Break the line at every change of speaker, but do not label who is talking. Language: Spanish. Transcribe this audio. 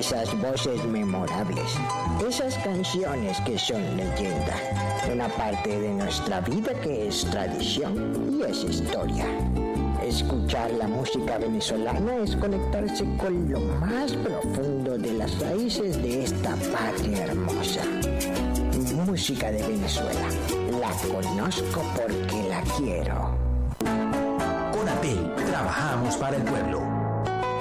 esas voces memorables, esas canciones que son leyenda, una parte de nuestra vida que es tradición y es historia. Escuchar la música venezolana es conectarse con lo más profundo de las raíces de esta patria hermosa. Música de Venezuela, la conozco porque la quiero.
Conatel, trabajamos para el pueblo.